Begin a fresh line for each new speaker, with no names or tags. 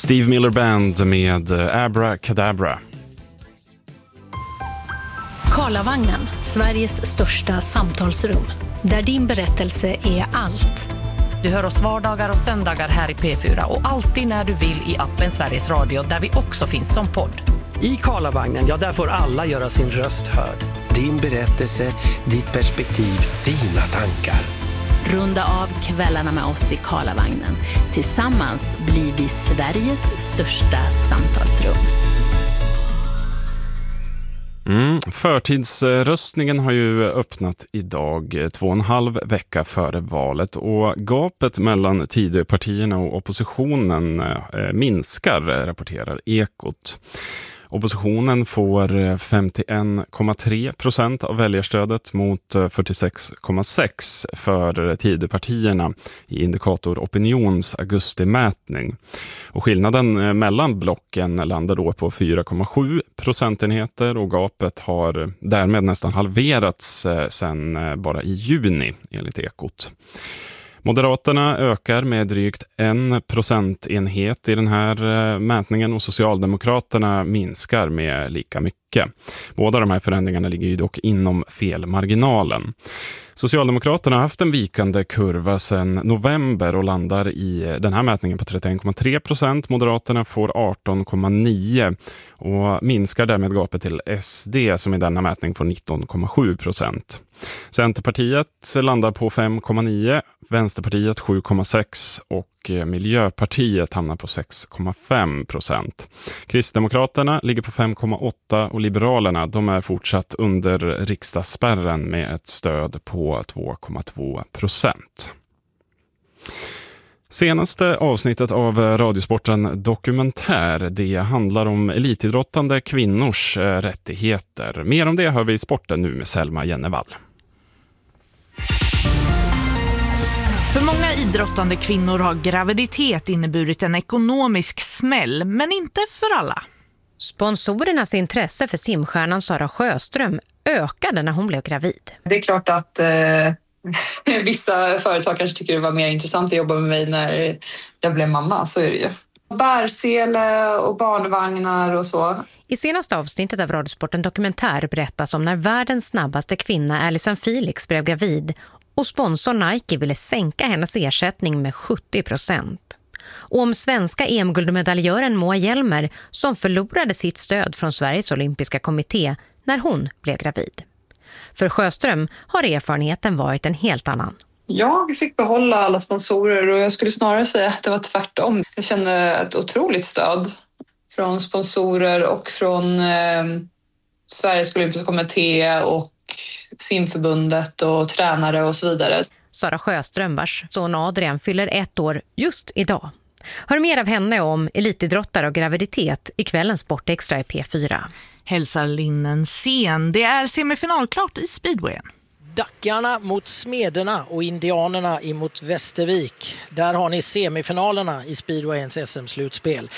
Steve Miller Band med Abracadabra.
Karlavagnen, Sveriges största samtalsrum. Där din berättelse är allt.
Du hör oss vardagar och söndagar här i P4 och alltid när du vill i appen Sveriges Radio där vi också finns som podd.
I Karlavagnen, ja, där får alla göra sin röst hörd.
Din berättelse, ditt perspektiv, dina tankar.
Runda av kvällarna med oss i Karlavagnen. Tillsammans blir vi Sveriges största samtalsrum.
Förtidsröstningen har ju öppnat idag 2,5 vecka före valet och gapet mellan Tidöpartierna och oppositionen minskar, rapporterar Ekot. Oppositionen får 51,3% av väljarstödet mot 46,6% för Tidöpartierna i Indikator Opinions augustimätning. Och skillnaden mellan blocken landar då på 4,7 procentenheter och gapet har därmed nästan halverats sedan bara i juni enligt Ekot. Moderaterna ökar med drygt 1 procentenhet i den här mätningen och Socialdemokraterna minskar med lika mycket. Båda de här förändringarna ligger ju dock inom felmarginalen. Socialdemokraterna har haft en vikande kurva sedan november och landar i den här mätningen på 31,3%. Moderaterna får 18,9% och minskar därmed gapet till SD som i denna mätning får 19,7%. Centerpartiet landar på 5,9%, Vänsterpartiet 7,6% och Miljöpartiet hamnar på 6,5%. Kristdemokraterna ligger på 5,8% och Liberalerna de är fortsatt under riksdagsspärren med ett stöd på 2,2%. Senaste avsnittet av Radiosporten Dokumentär, det handlar om elitidrottande kvinnors rättigheter. Mer om det hör vi i sporten nu med Selma Jennevall.
För många idrottande kvinnor har graviditet inneburit en ekonomisk smäll, men inte för alla.
Sponsorernas intresse för simstjärnan Sara Sjöström ökade när hon blev gravid.
Det är klart att vissa företag kanske tycker det var mer intressant att jobba med mig när jag blev mamma, så är det ju. Bärsele och barnvagnar och så.
I senaste avsnittet av Radiosporten Dokumentär berättas om när världens snabbaste kvinna Alison Felix blev gravid och sponsor Nike ville sänka hennes ersättning med 70%. Och om svenska EM-guldmedaljören Moa Hjelmer som förlorade sitt stöd från Sveriges olympiska kommitté när hon blev gravid. För Sjöström har erfarenheten varit en helt annan.
Jag fick behålla alla sponsorer och jag skulle snarare säga att det var tvärtom. Jag kände ett otroligt stöd från sponsorer och från Sveriges olympiska kommitté och simförbundet och tränare och så vidare.
Sara Sjöström, vars son Adrian fyller 1 år just idag. Hör mer av henne om elitidrottare och graviditet i kvällens Sportextra i P4.
Hälsar Linnen Sen. Det är semifinalklart i speedwayen.
Dackarna mot Smederna och indianerna emot Västervik. Där har ni semifinalerna i speedwayens SM-slutspel.